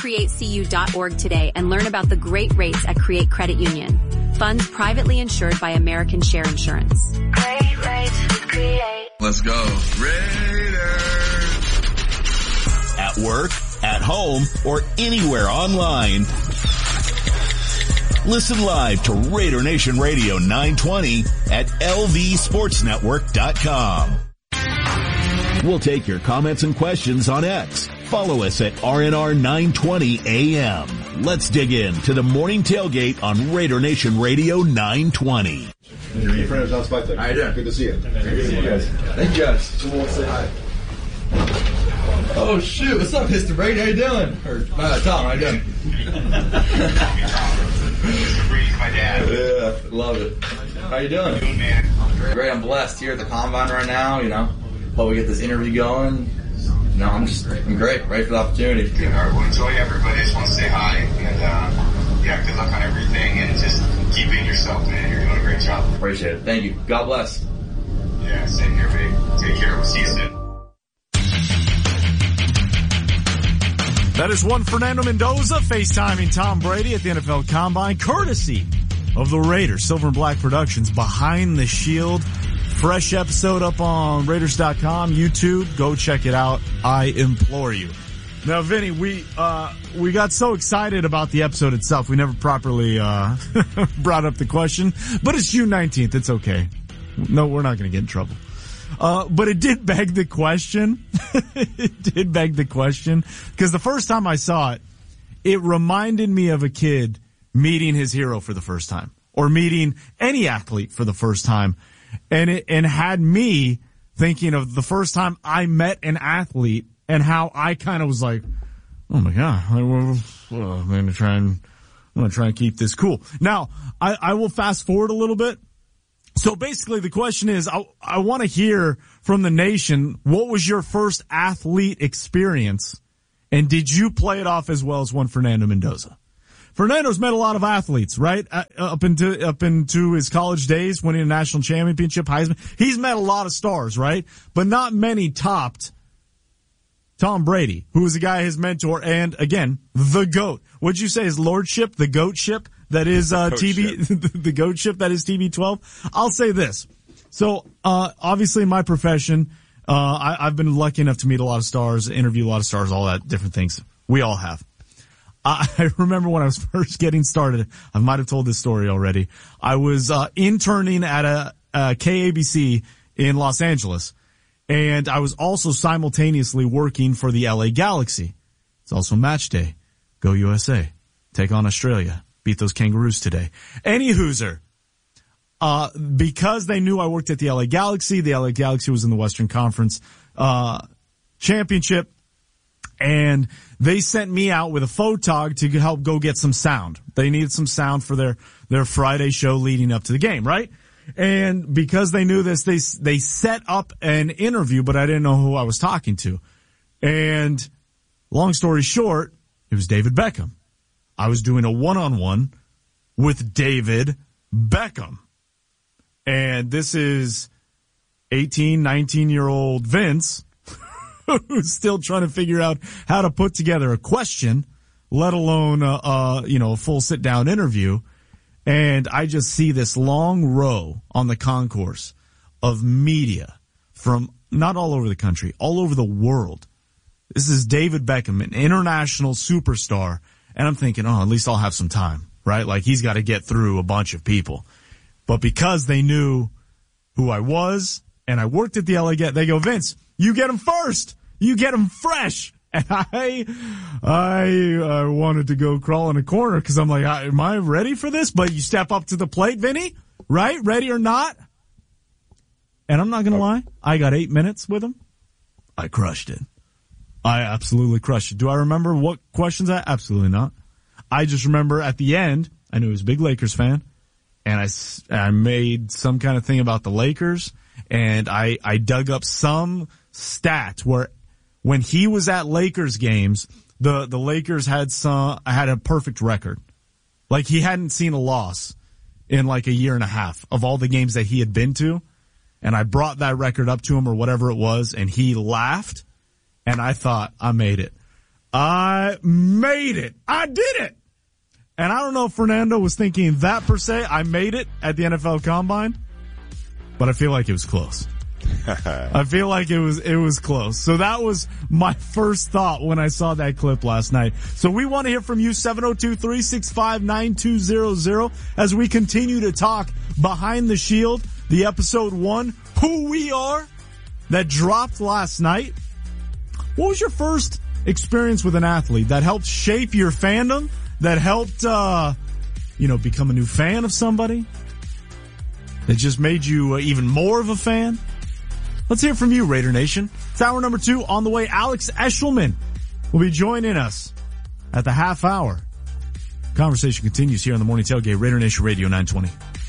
CreateCU.org today and learn about the great rates at Create Credit Union. Funds privately insured by American Share Insurance. Great rates with Create. Let's go. Raiders! At work, at home, or anywhere online. Listen live to Raider Nation Radio 920 at lvsportsnetwork.com. We'll take your comments and questions on X. Follow us at RNR 920 AM. Let's dig in to the morning tailgate on Raider Nation Radio 920. Your friend John Spike. How you doing? Good to see you. Good to see you guys. Thank you guys. Someone say hi. Oh shoot, what's up, Mr. Brady? How you doing? Or Tom, how you doing? Mr. Brady's my dad. Yeah, love it. How you doing? Good, man. Great, I'm blessed here at the Combine right now, Hope we get this interview going. I'm great, ready for the opportunity. Good, all right, well, enjoy everybody. I just want to say hi, and good luck on everything, and just keep being yourself, man. You're doing a great job. Appreciate it. Thank you. God bless. Yeah, same here, babe. Take care. We'll see you soon. That is one Fernando Mendoza FaceTiming Tom Brady at the NFL Combine, courtesy of the Raiders. Silver and Black Productions, Behind the Shield. Fresh episode up on Raiders.com, YouTube. Go check it out. I implore you. Now, Vinny, we got so excited about the episode itself, we never properly brought up the question. But it's June 19th. It's okay. No, we're not going to get in trouble. But it did beg the question. It did beg the question. Because the first time I saw it, it reminded me of a kid meeting his hero for the first time. Or meeting any athlete for the first time. And had me thinking of the first time I met an athlete and how I kind of was like, oh my God, I'm going to try and keep this cool. Now, I will fast forward a little bit. So basically the question is, I want to hear from the nation, what was your first athlete experience? And did you play it off as well as one Fernando Mendoza? Fernando's met a lot of athletes, right? Up into his college days, winning a national championship, Heisman. He's met a lot of stars, right? But not many topped Tom Brady, who was the guy, his mentor, and again, the GOAT. What'd you say, his lordship, the GOATship that is the GOATship that is TB12? I'll say this. So, obviously in my profession, I've been lucky enough to meet a lot of stars, interview a lot of stars, all that different things. We all have. I remember when I was first getting started, I might have told this story already. I was interning at a KABC in Los Angeles, and I was also simultaneously working for the LA Galaxy. It's also match day. Go USA. Take on Australia. Beat those Kangaroos today. Any hooser. Because they knew I worked at the LA Galaxy was in the Western Conference Championship. And they sent me out with a photog to help go get some sound. They needed some sound for their Friday show leading up to the game, right? And because they knew this, they set up an interview, but I didn't know who I was talking to. And long story short, it was David Beckham. I was doing a one-on-one with David Beckham. And this is 18, 19-year-old Vince, who's still trying to figure out how to put together a question, let alone, a full sit-down interview. And I just see this long row on the concourse of media from not all over the country, all over the world. This is David Beckham, an international superstar. And I'm thinking, at least I'll have some time, right? Like, he's got to get through a bunch of people. But because they knew who I was and I worked at the LA Galaxy, they go, Vince, you get him first. You get him fresh. And I wanted to go crawl in a corner because I'm like, am I ready for this? But you step up to the plate, Vinny, right? Ready or not? And I'm not going to lie. I got 8 minutes with him. I crushed it. I absolutely crushed it. Do I remember what questions absolutely not. I just remember at the end, I knew he was a big Lakers fan. And I made some kind of thing about the Lakers. And I dug up some stat where when he was at Lakers games, the Lakers had a perfect record. Like, he hadn't seen a loss in like a year and a half of all the games that he had been to. And I brought that record up to him or whatever it was, and he laughed. And I thought, I made it. I made it. I did it. And I don't know if Fernando was thinking that per se. I made it at the NFL Combine, but I feel like it was close. I feel like it was close. So that was my first thought when I saw that clip last night. So we want to hear from you, 702-365-9200, as we continue to talk Behind the Shield, the episode 1, Who We Are, that dropped last night. What was your first experience with an athlete that helped shape your fandom, that helped, become a new fan of somebody, that just made you even more of a fan? Let's hear from you, Raider Nation. It's hour number 2 on the way. Alex Eshelman will be joining us at the half hour. Conversation continues here on the Morning Tailgate, Raider Nation Radio 920.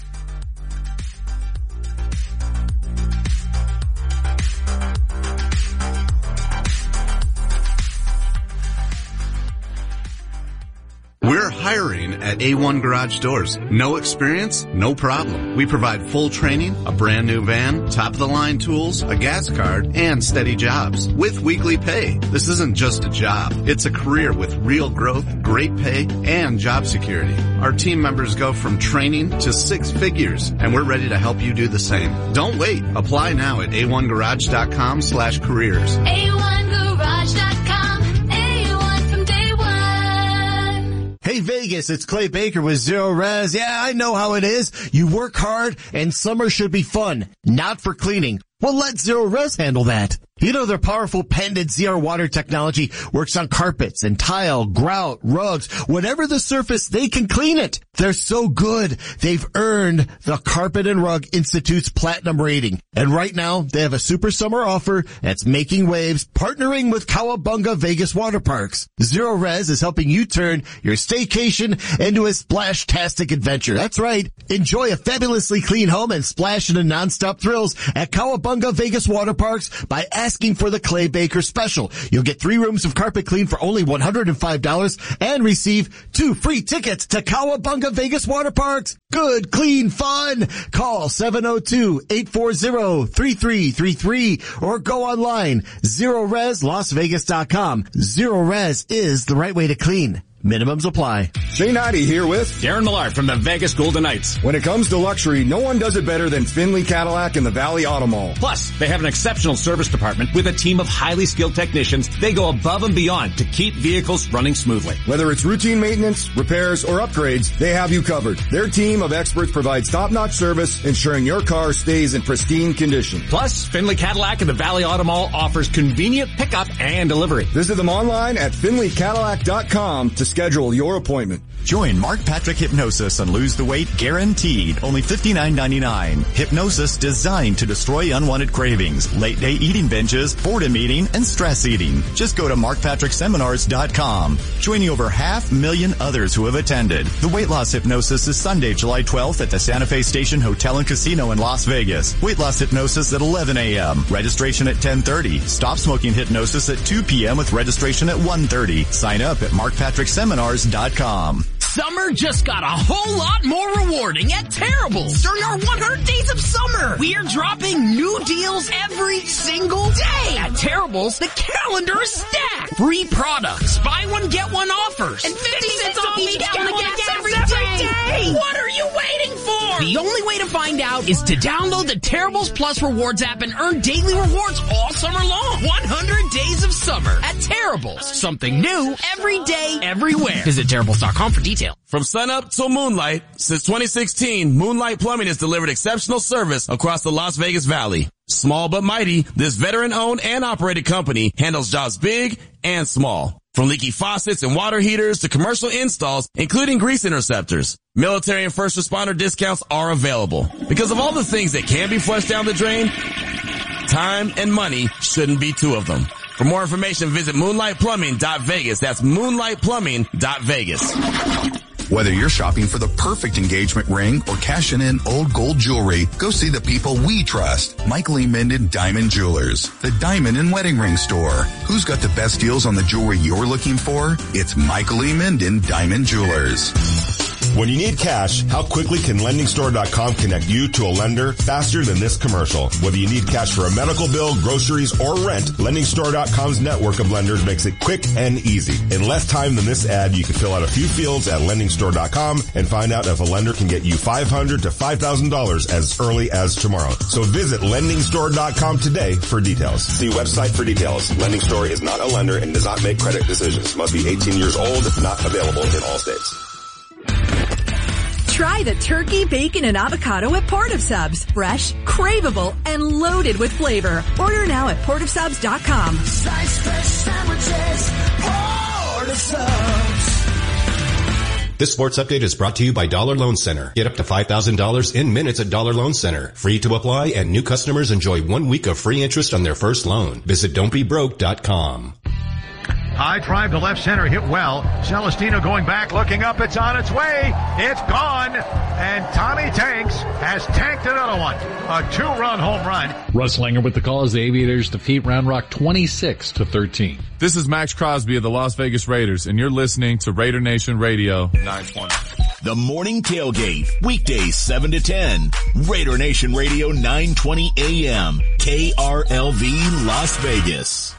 We're hiring at A1 Garage Doors. No experience? No problem. We provide full training, a brand new van, top-of-the-line tools, a gas card, and steady jobs with weekly pay. This isn't just a job. It's a career with real growth, great pay, and job security. Our team members go from training to 6 figures, and we're ready to help you do the same. Don't wait. Apply now at a1garage.com/careers. A1garage.com. A1 from day one. Hey Vegas, it's Clay Baker with Zero Res. Yeah, I know how it is. You work hard and summer should be fun, not for cleaning. Well, let Zero Res handle that. You know, their powerful patented ZR water technology works on carpets and tile, grout, rugs, whatever the surface, they can clean it. They're so good, they've earned the Carpet and Rug Institute's platinum rating. And right now, they have a super summer offer that's making waves, partnering with Cowabunga Vegas Water Parks. Zero Res is helping you turn your staycation into a splash-tastic adventure. That's right. Enjoy a fabulously clean home and splash into nonstop thrills at Cowabunga Vegas Water Parks by asking for the Clay Baker special. You'll get 3 rooms of carpet clean for only $105 and receive 2 free tickets to Cowabunga Vegas Water Parks. Good, clean fun. Call 702-840-3333 or go online, ZeroResLasVegas.com. Zero Res is the right way to clean. Minimums apply. Shane Heide here with Darren Millard from the Vegas Golden Knights. When it comes to luxury, no one does it better than Finley Cadillac and the Valley Auto Mall. Plus, they have an exceptional service department with a team of highly skilled technicians. They go above and beyond to keep vehicles running smoothly. Whether it's routine maintenance, repairs, or upgrades, they have you covered. Their team of experts provides top-notch service, ensuring your car stays in pristine condition. Plus, Finley Cadillac and the Valley Auto Mall offers convenient pickup and delivery. Visit them online at FinleyCadillac.com to schedule your appointment. Join Mark Patrick Hypnosis and lose the weight guaranteed. Only $59.99. Hypnosis designed to destroy unwanted cravings, late day eating binges, boredom eating, and stress eating. Just go to markpatrickseminars.com. Joining over 500,000 others who have attended. The weight loss hypnosis is Sunday, July 12th at the Santa Fe Station Hotel and Casino in Las Vegas. Weight loss hypnosis at 11 a.m. Registration at 10:30. Stop smoking hypnosis at 2 p.m. with registration at 1:30. Sign up at markpatrickseminars.com. Summer just got a whole lot more rewarding at Terrible's during our 100 Days of Summer. We are dropping new deals every single day. At Terrible's, the calendar is stacked. Free products, buy one, get one offers, and 50 cents off each gallon of gas every day. What are you waiting for? The only way to find out is to download the Terrible's Plus Rewards app and earn daily rewards all summer long. 100 Days of Summer at Terrible's. Something new every day, everywhere. Visit Terrible's.com for details. From sunup till moonlight, since 2016, Moonlight Plumbing has delivered exceptional service across the Las Vegas Valley. Small but mighty, this veteran-owned and operated company handles jobs big and small. From leaky faucets and water heaters to commercial installs, including grease interceptors. Military and first responder discounts are available. Because of all the things that can be flushed down the drain, time and money shouldn't be 2 of them. For more information, visit moonlightplumbing.vegas. That's moonlightplumbing.vegas. Whether you're shopping for the perfect engagement ring or cashing in old gold jewelry, go see the people we trust. Michael E. Minden Diamond Jewelers, the diamond and wedding ring store. Who's got the best deals on the jewelry you're looking for? It's Michael E. Minden Diamond Jewelers. When you need cash, how quickly can LendingStore.com connect you to a lender faster than this commercial? Whether you need cash for a medical bill, groceries, or rent, LendingStore.com's network of lenders makes it quick and easy. In less time than this ad, you can fill out a few fields at LendingStore.com and find out if a lender can get you $500 to $5,000 as early as tomorrow. So visit LendingStore.com today for details. See website for details. Lending Store is not a lender and does not make credit decisions. Must be 18 years old. Not available in all states. Try the turkey, bacon, and avocado at Port of Subs. Fresh, craveable, and loaded with flavor. Order now at portofsubs.com. Slice fresh sandwiches, Port of Subs. This sports update is brought to you by Dollar Loan Center. Get up to $5,000 in minutes at Dollar Loan Center. Free to apply, and new customers enjoy 1 week of free interest on their first loan. Visit don'tbebroke.com. High drive to left center, hit well. Celestino going back, looking up. It's on its way. It's gone. And Tommy Tanks has tanked another one. A 2-run home run. Russ Langer with the call as the Aviators defeat Round Rock 26-13. This is Max Crosby of the Las Vegas Raiders, and you're listening to Raider Nation Radio 920. The Morning Tailgate, weekdays 7 to 10. Raider Nation Radio 920 AM. KRLV Las Vegas.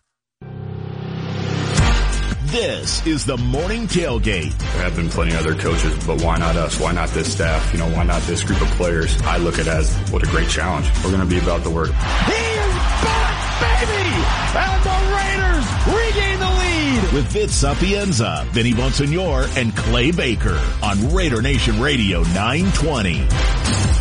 This is the Morning Tailgate. There have been plenty of other coaches, but why not us? Why not this staff? Why not this group of players? I look at it as, what a great challenge. We're going to be about the work. He is back, baby! And the Raiders regain the lead! With Vince Sapienza, Vinny Bonsignor, and Clay Baker on Raider Nation Radio 920.